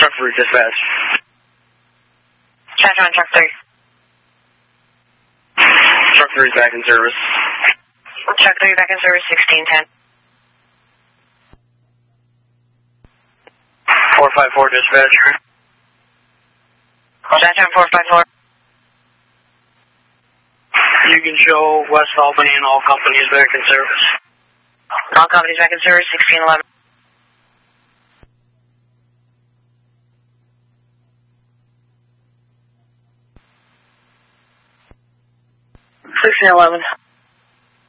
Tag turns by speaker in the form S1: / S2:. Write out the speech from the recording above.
S1: Truck 3 dispatch.
S2: Chat on Truck 3.
S1: Truck 3 is back in service.
S2: Truck 3 back in service, 1610.
S1: 454 dispatch.
S2: Chat on 454.
S1: You can show West Albany and all companies back in service.
S2: All companies back in service, 1611. 1611.